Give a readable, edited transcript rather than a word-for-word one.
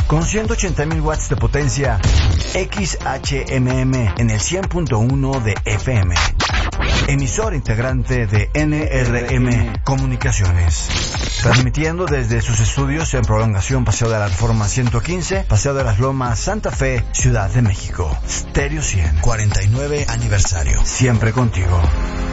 con 180,000 watts de potencia, XHMM en el 100.1 de FM. Emisor integrante de NRM Comunicaciones. Transmitiendo desde sus estudios en Prolongación Paseo de la Reforma 115, Paseo de las Lomas, Santa Fe, Ciudad de México. Stereo 100, 49 aniversario. Siempre contigo.